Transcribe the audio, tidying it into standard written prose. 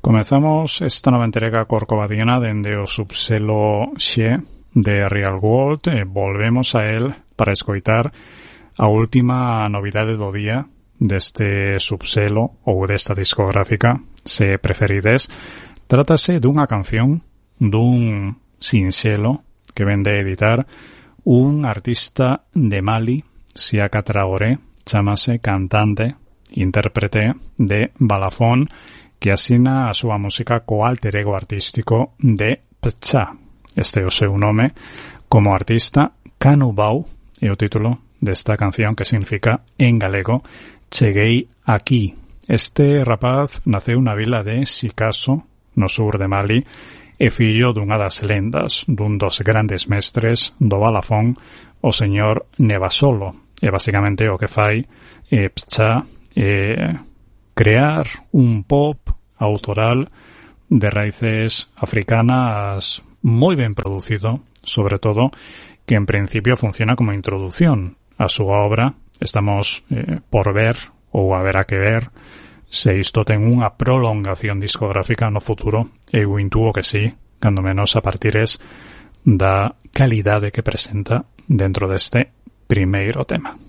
Comezamos esta nova entrega corcovadiana dende o subselo Xe de Real World e volvemos a él para escoitar a última novidade do día deste subselo ou desta discográfica, se preferides. Trátase dunha canción dun sinxelo que vende a editar un artista de Mali, Siaka Traoré, chamase cantante, intérprete de Balafón, que asina a súa música co alter ego artístico de Pcha. Este é o seu nome como artista. Canubau é o título desta canción, que significa en galego Cheguei aquí. Este rapaz naceu na vila de Sikasso, no sur de Mali, e fillo dunha das lendas, dun dos grandes mestres do Balafón, o señor Nevasolo. E basicamente o que fai Pcha crear un pop autoral de raíces africanas moi ben producido, sobre todo, que en principio funciona como introdución a súa obra. Estamos por ver, ou haberá que ver, se isto ten unha prolongación discográfica no futuro. Eu intuo que sí, cando menos a partires da calidade que presenta dentro deste primeiro tema.